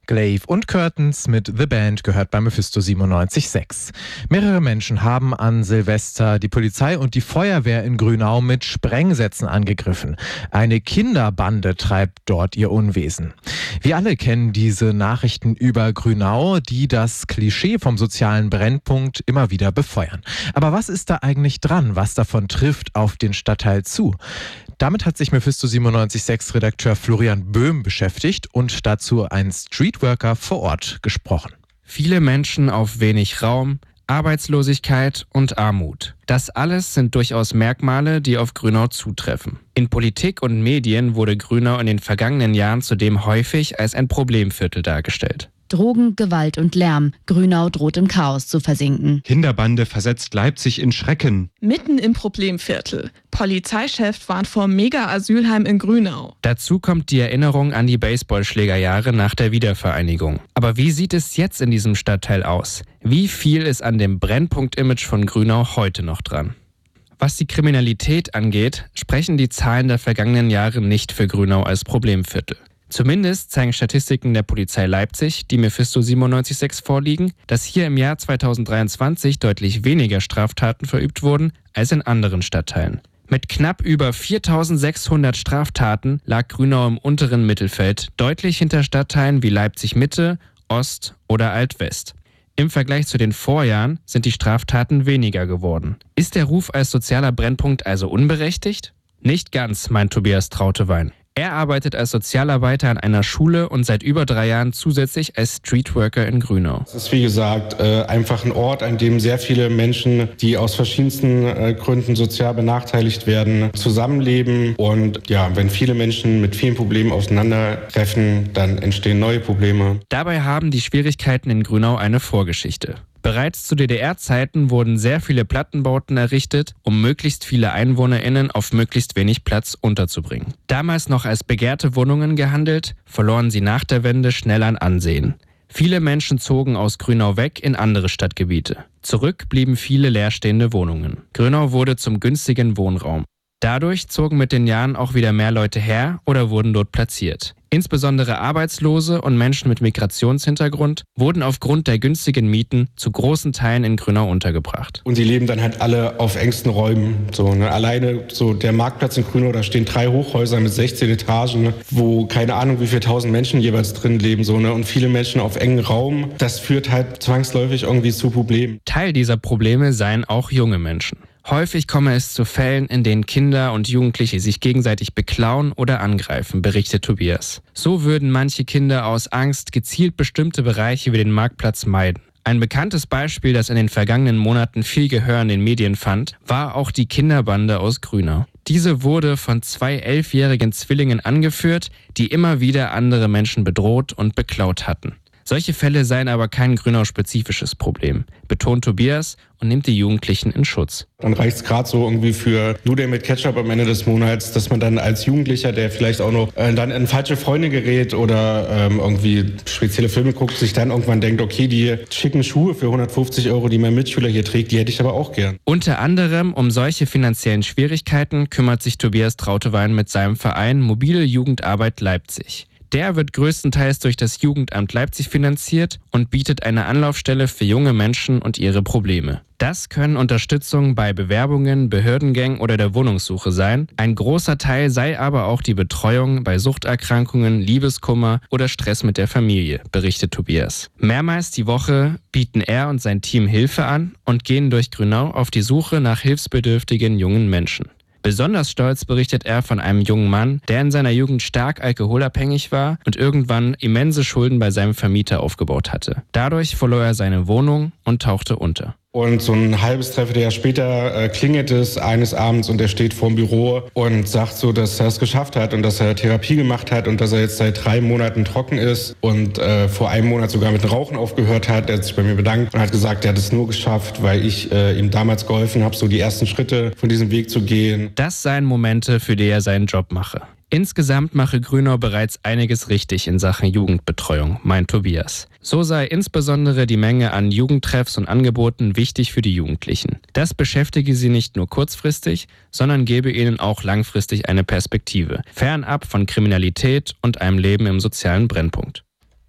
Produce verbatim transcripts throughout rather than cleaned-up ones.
Glaive und Curtains mit The Band gehört bei Mephisto siebenundneunzig Komma sechs. Mehrere Menschen haben an Silvester die Polizei und die Feuerwehr in Grünau mit Sprengsätzen angegriffen. Eine Kinderbande treibt dort ihr Unwesen. Wir alle kennen diese Nachrichten über Grünau, die das Klischee vom sozialen Brennpunkt immer wieder befeuern. Aber was ist da eigentlich dran? Was davon trifft auf den Stadtteil zu? Damit hat sich Mephisto siebenundneunzig Komma sechs Redakteur Florian Böhm beschäftigt und dazu ein Streetworker vor Ort gesprochen. Viele Menschen auf wenig Raum, Arbeitslosigkeit und Armut. Das alles sind durchaus Merkmale, die auf Grünau zutreffen. In Politik und Medien wurde Grünau in den vergangenen Jahren zudem häufig als ein Problemviertel dargestellt. Drogen, Gewalt und Lärm. Grünau droht im Chaos zu versinken. Kinderbande versetzt Leipzig in Schrecken. Mitten im Problemviertel. Polizeichef warnt vor Mega-Asylheim in Grünau. Dazu kommt die Erinnerung an die Baseballschlägerjahre nach der Wiedervereinigung. Aber wie sieht es jetzt in diesem Stadtteil aus? Wie viel ist an dem Brennpunkt-Image von Grünau heute noch dran? Was die Kriminalität angeht, sprechen die Zahlen der vergangenen Jahre nicht für Grünau als Problemviertel. Zumindest zeigen Statistiken der Polizei Leipzig, die Mephisto siebenundneunzig Komma sechs vorliegen, dass hier im Jahr zweitausenddreiundzwanzig deutlich weniger Straftaten verübt wurden als in anderen Stadtteilen. Mit knapp über viertausendsechshundert Straftaten lag Grünau im unteren Mittelfeld, deutlich hinter Stadtteilen wie Leipzig-Mitte, Ost oder Alt-West. Im Vergleich zu den Vorjahren sind die Straftaten weniger geworden. Ist der Ruf als sozialer Brennpunkt also unberechtigt? Nicht ganz, meint Tobias Trautewein. Er arbeitet als Sozialarbeiter an einer Schule und seit über drei Jahren zusätzlich als Streetworker in Grünau. Es ist wie gesagt äh, einfach ein Ort, an dem sehr viele Menschen, die aus verschiedensten äh, Gründen sozial benachteiligt werden, zusammenleben. Und ja, wenn viele Menschen mit vielen Problemen aufeinandertreffen, dann entstehen neue Probleme. Dabei haben die Schwierigkeiten in Grünau eine Vorgeschichte. Bereits zu D D R-Zeiten wurden sehr viele Plattenbauten errichtet, um möglichst viele EinwohnerInnen auf möglichst wenig Platz unterzubringen. Damals noch als begehrte Wohnungen gehandelt, verloren sie nach der Wende schnell an Ansehen. Viele Menschen zogen aus Grünau weg in andere Stadtgebiete. Zurück blieben viele leerstehende Wohnungen. Grünau wurde zum günstigen Wohnraum. Dadurch zogen mit den Jahren auch wieder mehr Leute her oder wurden dort platziert. Insbesondere Arbeitslose und Menschen mit Migrationshintergrund wurden aufgrund der günstigen Mieten zu großen Teilen in Grünau untergebracht. Und die leben dann halt alle auf engsten Räumen. So, ne? Alleine so der Marktplatz in Grünau, da stehen drei Hochhäuser mit sechzehn Etagen, ne? Wo keine Ahnung wie viele tausend Menschen jeweils drin leben. So, ne? Und viele Menschen auf engen Raum. Das führt halt zwangsläufig irgendwie zu Problemen. Teil dieser Probleme seien auch junge Menschen. Häufig komme es zu Fällen, in denen Kinder und Jugendliche sich gegenseitig beklauen oder angreifen, berichtet Tobias. So würden manche Kinder aus Angst gezielt bestimmte Bereiche wie den Marktplatz meiden. Ein bekanntes Beispiel, das in den vergangenen Monaten viel Gehör in den Medien fand, war auch die Kinderbande aus Grünau. Diese wurde von zwei elfjährigen Zwillingen angeführt, die immer wieder andere Menschen bedroht und beklaut hatten. Solche Fälle seien aber kein Grünau-spezifisches Problem, betont Tobias und nimmt die Jugendlichen in Schutz. Dann reicht es gerade so irgendwie für Nudeln mit Ketchup am Ende des Monats, dass man dann als Jugendlicher, der vielleicht auch noch äh, dann in falsche Freunde gerät oder ähm, irgendwie spezielle Filme guckt, sich dann irgendwann denkt, okay, die schicken Schuhe für hundertfünfzig Euro, die mein Mitschüler hier trägt, die hätte ich aber auch gern. Unter anderem um solche finanziellen Schwierigkeiten kümmert sich Tobias Trautewein mit seinem Verein Mobile Jugendarbeit Leipzig. Der wird größtenteils durch das Jugendamt Leipzig finanziert und bietet eine Anlaufstelle für junge Menschen und ihre Probleme. Das können Unterstützung bei Bewerbungen, Behördengängen oder der Wohnungssuche sein. Ein großer Teil sei aber auch die Betreuung bei Suchterkrankungen, Liebeskummer oder Stress mit der Familie, berichtet Tobias. Mehrmals die Woche bieten er und sein Team Hilfe an und gehen durch Grünau auf die Suche nach hilfsbedürftigen jungen Menschen. Besonders stolz berichtet er von einem jungen Mann, der in seiner Jugend stark alkoholabhängig war und irgendwann immense Schulden bei seinem Vermieter aufgebaut hatte. Dadurch verlor er seine Wohnung und tauchte unter. Und so ein halbes, dreiviertel Jahr später äh, klingelt es eines Abends und er steht vorm Büro und sagt so, dass er es geschafft hat und dass er Therapie gemacht hat und dass er jetzt seit drei Monaten trocken ist und äh, vor einem Monat sogar mit dem Rauchen aufgehört hat. Er hat sich bei mir bedankt und hat gesagt, er hat es nur geschafft, weil ich äh, ihm damals geholfen habe, so die ersten Schritte von diesem Weg zu gehen. Das seien Momente, für die er seinen Job mache. Insgesamt mache Grünau bereits einiges richtig in Sachen Jugendbetreuung, meint Tobias. So sei insbesondere die Menge an Jugendtreffs und Angeboten wichtig für die Jugendlichen. Das beschäftige sie nicht nur kurzfristig, sondern gebe ihnen auch langfristig eine Perspektive, fernab von Kriminalität und einem Leben im sozialen Brennpunkt.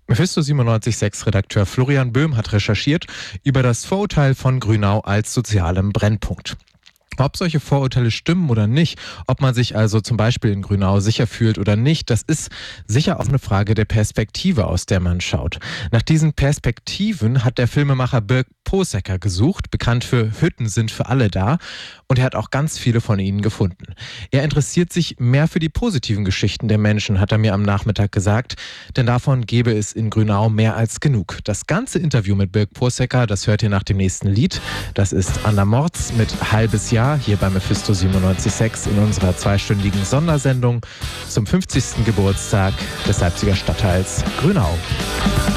Mephisto siebenundneunzig Komma sechs Redakteur Florian Böhm hat recherchiert über das Vorurteil von Grünau als sozialem Brennpunkt. Ob solche Vorurteile stimmen oder nicht, ob man sich also zum Beispiel in Grünau sicher fühlt oder nicht, das ist sicher auch eine Frage der Perspektive, aus der man schaut. Nach diesen Perspektiven hat der Filmemacher Birk Posecker gesucht, bekannt für Hütten sind für alle da, und er hat auch ganz viele von ihnen gefunden. Er interessiert sich mehr für die positiven Geschichten der Menschen, hat er mir am Nachmittag gesagt, denn davon gäbe es in Grünau mehr als genug. Das ganze Interview mit Birk Posecker, das hört ihr nach dem nächsten Lied. Das ist Anna Morz mit Halbes Jahr hier bei Mephisto siebenundneunzig Komma sechs in unserer zweistündigen Sondersendung zum fünfzigsten Geburtstag des Leipziger Stadtteils Grünau.